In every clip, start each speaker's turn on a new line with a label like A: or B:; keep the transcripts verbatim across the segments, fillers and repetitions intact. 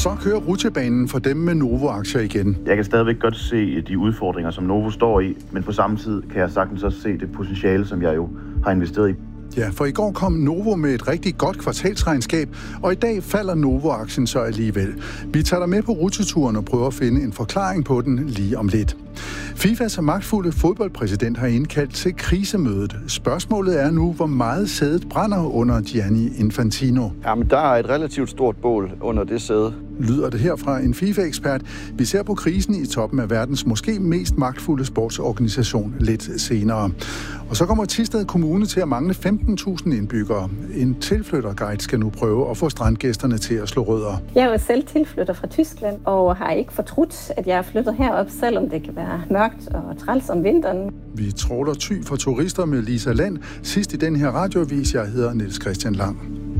A: Så kører rutsjebanen for dem med Novo-aktier igen.
B: Jeg kan stadigvæk godt se de udfordringer, som Novo står i, men på samme tid kan jeg sagtens også se det potentiale, som jeg jo har investeret i.
A: Ja, for i går kom Novo med et rigtig godt kvartalsregnskab, og i dag falder Novo-aktien så alligevel. Vi tager dig med på rutsjeturen og prøver at finde en forklaring på den lige om lidt. FIFAs magtfulde fodboldpræsident har indkaldt til krisemødet. Spørgsmålet er nu, hvor meget sædet brænder under Gianni Infantino.
C: Jamen, der er et relativt stort bål under det sæde.
A: Lyder det her fra en FIFA-ekspert. Vi ser på krisen i toppen af verdens måske mest magtfulde sportsorganisation lidt senere. Og så kommer Thisted Kommune til at mangle femten tusind indbyggere. En tilflytterguide skal nu prøve at få strandgæsterne til at slå rødder.
D: Jeg er jo selv tilflytter fra Tyskland og har ikke fortrudt, at jeg er flyttet herop, selvom det kan være mørkt og træls om vinteren.
A: Vi tråler Thy for turister med Lisa Land. Sidst i den her radioavis, jeg hedder Niels Christian Lang.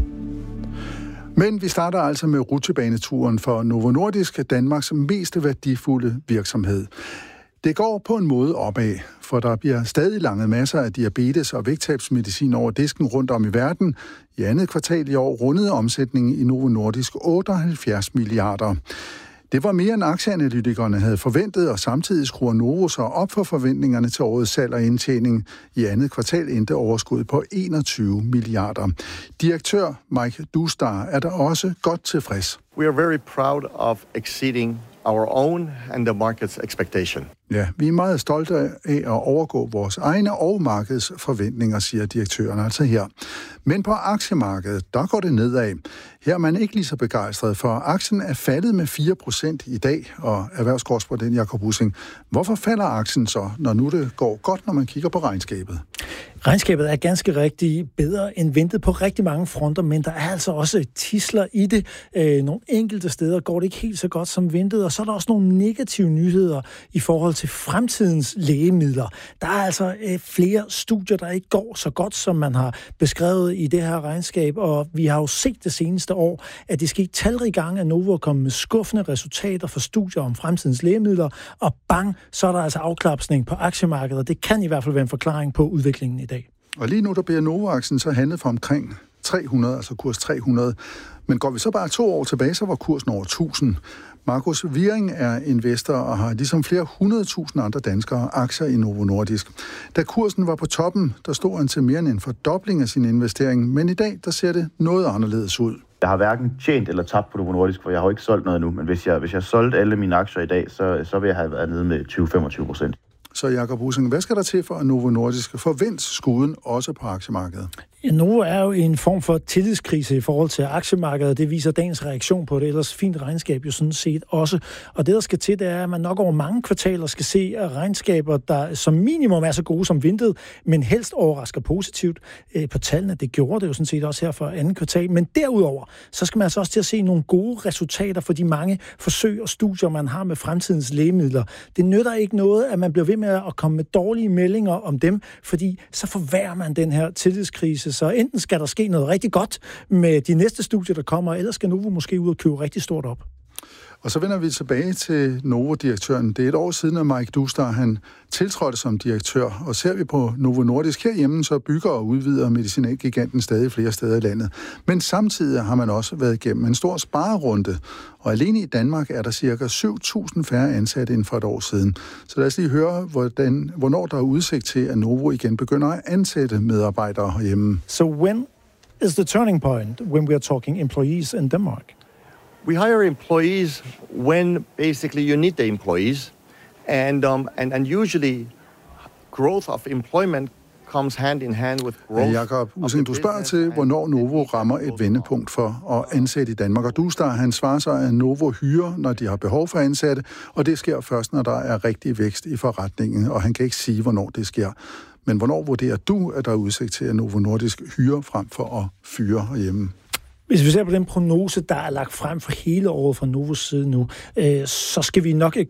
A: Men vi starter altså med rutsjebaneturen for Novo Nordisk, Danmarks mest værdifulde virksomhed. Det går på en måde opad, for der bliver stadig langet masser af diabetes og vægttabsmedicin over disken rundt om i verden. I andet kvartal i år rundede omsætningen i Novo Nordisk otteoghalvfjerds milliarder. Det var mere end aktieanalytikerne havde forventet, og samtidig skruer Novo sig op for forventningerne til årets salg og indtjening. I andet kvartal endte overskud på enogtyve milliarder. Direktør Mike Doustar er der også godt tilfreds.
E: We are very proud of exceeding our own and the market's expectation.
A: Ja, vi er meget stolte af at overgå vores egne og markedets forventninger, siger direktøren altså her. Men på aktiemarkedet, der går det nedad. Her er man ikke lige så begejstret, for aktien er faldet med fire procent i dag, og erhvervskorrespondent Jakob Bussing. Hvorfor falder aktien så, når nu det går godt, når man kigger på regnskabet?
F: Regnskabet er ganske rigtig bedre end ventet på rigtig mange fronter, men der er altså også tidsler i det. Øh, nogle enkelte steder går det ikke helt så godt som ventet, og så er der også nogle negative nyheder i forhold til fremtidens lægemidler. Der er altså øh, flere studier, der ikke går så godt, som man har beskrevet i det her regnskab, og vi har jo set det seneste år, at det skete talrige gange, at Novo er kommet med skuffende resultater for studier om fremtidens lægemidler, og bang, så er der altså afklapsning på aktiemarkedet, og det kan i hvert fald være en forklaring på udviklingen i dag.
A: Og lige nu der bliver Novo-aktien så handlet for omkring tre hundrede, altså kurs tre hundrede. Men går vi så bare to år tilbage, så var kursen over tusind. Markus Wiering er investor og har ligesom flere hundredtusind andre danskere aktier i Novo Nordisk. Da kursen var på toppen, der stod han til mere end en fordobling af sin investering, men i dag der ser det noget anderledes ud.
B: Jeg har hverken tjent eller tabt på Novo Nordisk, for jeg har jo ikke solgt noget nu. Men hvis jeg, hvis jeg solgte alle mine aktier i dag, så, så vil jeg have været nede med tyve til femogtyve procent.
A: Så Jakob Bussing, hvad skal der til for, at Novo Nordisk forventer skuden også på aktiemarkedet?
F: Ja, Novo er jo i en form for tillidskrise i forhold til aktiemarkedet. Det viser dagens reaktion på det, ellers fint regnskab jo sådan set også. Og det, der skal til, det er, at man nok over mange kvartaler skal se regnskaber, der som minimum er så gode som ventet, men helst overrasker positivt på tallene. Det gjorde det jo sådan set også her for anden kvartal. Men derudover, så skal man altså også til at se nogle gode resultater for de mange forsøg og studier, man har med fremtidens lægemidler. Det nytter ikke noget, at man bliver ved med at komme med dårlige meldinger om dem, fordi så forværrer man den her tillidskrise. Så enten skal der ske noget rigtig godt med de næste studier, der kommer, eller skal Novo måske ud og købe rigtig stort op.
A: Og så vender vi tilbage til Novo-direktøren. Det er et år siden, at Mike Doustar han tiltrådte som direktør. Og ser vi på Novo Nordisk herhjemme, så bygger og udvider medicinalgiganten stadig flere steder i landet. Men samtidig har man også været igennem en stor sparerunde. Og alene i Danmark er der cirka syv tusind færre ansatte end for et år siden. Så lad os lige høre, hvordan, hvornår der er udsigt til, at Novo igen begynder at ansætte medarbejdere herhjemme.
F: So when is the turning point when we are talking employees in Denmark?
E: We hire employees when basically you need the employees, and um, and and usually growth of employment comes hand in hand with growth.
A: Ja, Jakob Bussing, du spørger til, hvornår Novo rammer et vendepunkt for at ansætte i Danmark. Og Doustar, han svarer sig, at Novo hyrer, når de har behov for ansatte, og det sker først, når der er rigtig vækst i forretningen, og han kan ikke sige, hvornår det sker. Men hvornår vurderer du, at der er udsigt til, at Novo Nordisk hyrer frem for at fyre herhjemme?
F: Hvis vi ser på den prognose, der er lagt frem for hele året fra Novos side nu, øh, så skal vi nok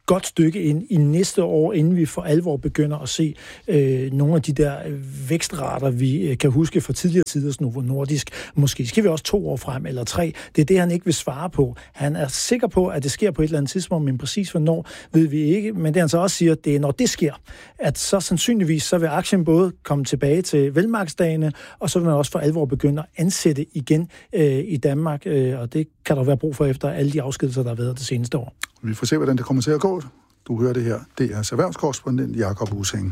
F: godt stykke ind i næste år, inden vi for alvor begynder at se øh, nogle af de der vækstrater, vi øh, kan huske fra tidligere tiders Novo Nordisk. Måske skal vi også to år frem, eller tre. Det er det, han ikke vil svare på. Han er sikker på, at det sker på et eller andet tidspunkt, men præcis hvornår ved vi ikke. Men det han så også siger, det er, når det sker, at så sandsynligvis, så vil aktien både komme tilbage til velmarkedsdagene, og så vil man også for alvor begynde at ansætte igen øh, i Danmark, øh, og det kan der være brug for efter alle de afskedelser, der har været det seneste år.
A: Vi får se, hvordan det kommer til at gå. Du hører det her. Det er erhvervskorrespondent Jakob Husing.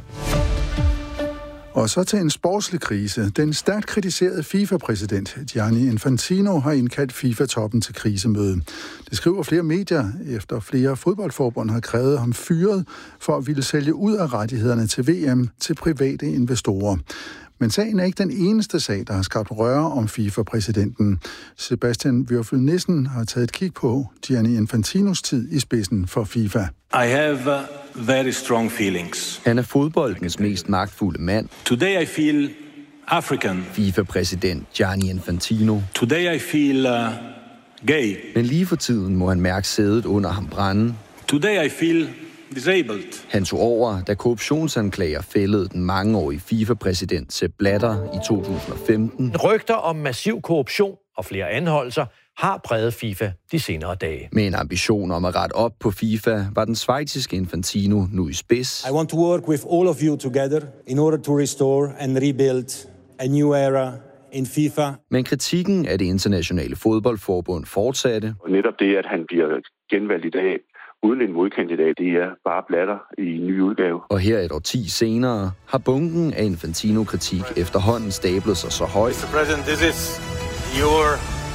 A: Og så til en sportslig krise. Den stærkt kritiserede FIFA-præsident Gianni Infantino har indkaldt FIFA-toppen til krisemøde. Det skriver flere medier, efter flere fodboldforbund har krævet ham fyret for at ville sælge ud af rettighederne til V M til private investorer. Men sagen er ikke den eneste sag, der har skabt røre om FIFA-præsidenten. Sebastian Würfel Nissen har taget et kig på Gianni Infantinos tid i spidsen for FIFA.
G: I have very strong feelings.
H: Han er fodboldens mest magtfulde mand.
G: Today I feel African.
H: FIFA-præsident Gianni Infantino.
G: Today I feel uh, gay.
H: Men lige for tiden må han mærke sædet under ham brænde.
G: Today I feel disabled.
H: Han tog over, da korruptionsanklager fældede den mangeårige FIFA-præsident Sepp Blatter i to tusind og femten.
I: Rygter om massiv korruption og flere anholdelser har præget FIFA de senere dage.
H: Med en ambition om at rette op på FIFA, var den schweiziske Infantino nu i spids.
J: I want to work with all of you together in order to restore and rebuild a new era in FIFA.
H: Men kritikken af det internationale fodboldforbund fortsatte.
K: Og netop det, at han bliver genvalgt i dag, uden en modkandidat, det er bare Blatter i en ny udgave.
H: Og her et årti senere har bunken af Infantino-kritik efterhånden stablet sig så højt.
G: mister President, this is your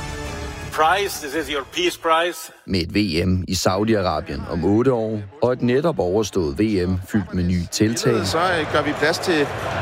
G: prize, this is your peace prize.
H: Med et V M i Saudi-Arabien om otte år, og et netop overstået V M fyldt med nye tiltag.
L: Så gør vi plads til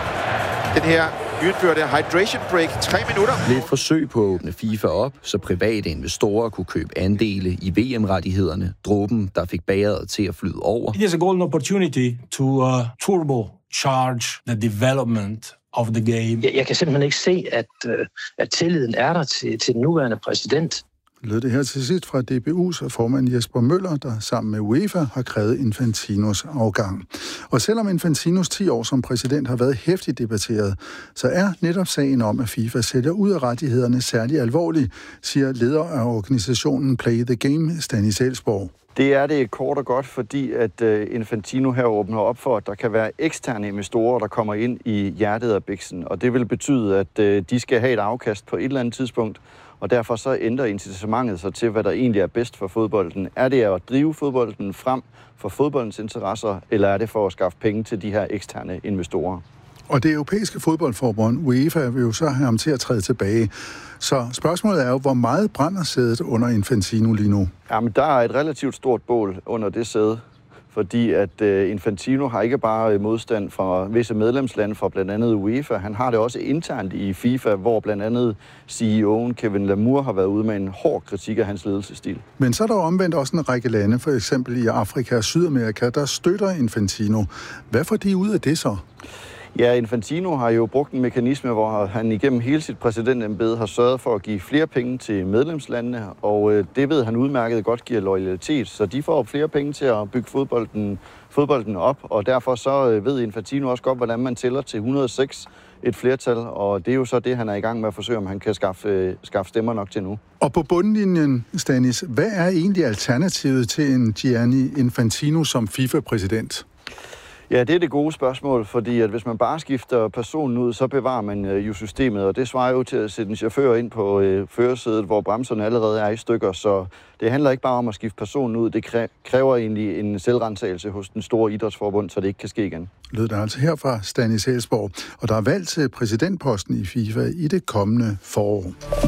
L: den her udførte hydration break, tre minutter.
H: Lidt forsøg på at åbne FIFA op, så private investorer kunne købe andele i V M-rettighederne. Dråben, der fik bægeret til at flyde over.
M: It is a golden opportunity to uh, turbocharge the development of the game.
N: Jeg, jeg kan simpelthen ikke se, at, uh, at tilliden er der til, til den nuværende præsident.
A: Lød det her til sidst fra D B U's formand Jesper Møller, der sammen med UEFA har krævet Infantinos afgang. Og selvom Infantinos ti år som præsident har været hæftigt debatteret, så er netop sagen om, at FIFA sælger ud af rettighederne særlig alvorlig, siger leder af organisationen Play the Game, Stanis Elsborg.
C: Det er det kort og godt, fordi at Infantino her åbner op for, at der kan være eksterne investorer, der kommer ind i hjertet af biksen. Og det vil betyde, at de skal have et afkast på et eller andet tidspunkt. Og derfor så ændrer incitamentet sig til, hvad der egentlig er bedst for fodbolden. Er det at drive fodbolden frem for fodboldens interesser, eller er det for at skaffe penge til de her eksterne investorer?
A: Og det europæiske fodboldforbund, UEFA, vil jo så have ham til at træde tilbage. Så spørgsmålet er jo, hvor meget brænder sædet under Infantino lige nu?
C: Jamen, der er et relativt stort bål under det sæde, fordi at uh, Infantino har ikke bare modstand fra visse medlemslande, fra blandt andet UEFA. Han har det også internt i FIFA, hvor blandt andet C E O'en Kevin Lamour har været ude med en hård kritik af hans ledelsesstil.
A: Men så er der omvendt også en række lande, for eksempel i Afrika og Sydamerika, der støtter Infantino. Hvad får de ud af det så?
C: Ja, Infantino har jo brugt en mekanisme, hvor han igennem hele sit præsidentembede har sørget for at give flere penge til medlemslandene, og øh, det ved han udmærket godt giver loyalitet, så de får flere penge til at bygge fodbolden, fodbolden op, og derfor så øh, ved Infantino også godt, hvordan man tæller til et hundrede og seks et flertal, og det er jo så det, han er i gang med at forsøge, om han kan skaffe, øh, skaffe stemmer nok til nu.
A: Og på bundlinjen, Stanis, hvad er egentlig alternativet til en Gianni Infantino som FIFA-præsident?
C: Ja, det er det gode spørgsmål, fordi at hvis man bare skifter personen ud, så bevarer man øh, jo systemet, og det svarer jo til at sætte en chauffør ind på øh, førersædet, hvor bremserne allerede er i stykker, så det handler ikke bare om at skifte personen ud, det kræver egentlig en selvrensagelse hos den store idrætsforbund, så det ikke kan ske igen.
A: Lød der altså her fra Stanis Elsborg, og der er valgt til præsidentposten i FIFA i det kommende forår.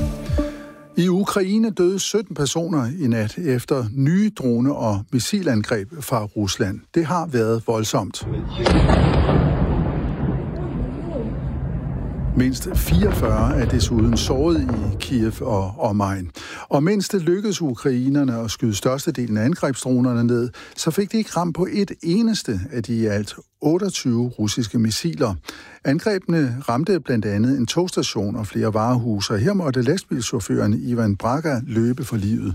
A: I Ukraine døde sytten personer i nat efter nye drone- og missilangreb fra Rusland. Det har været voldsomt. Mindst fireogfyrre er desuden såret i Kiev og omegn. Og mens det lykkedes ukrainerne at skyde størstedelen af angrebsdronerne ned, så fik de ikke ramt på et eneste af de i alt otteogtyve russiske missiler. Angrebene ramte blandt andet en togstation og flere varehuse, og her måtte lastbilchaufføren Ivan Braga løbe for livet.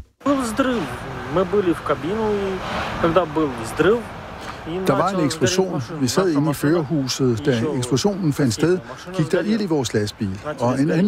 A: Der var en eksplosion. Vi sad inde i førerhuset. Da eksplosionen fandt sted, gik der ild i vores lastbil, og en anden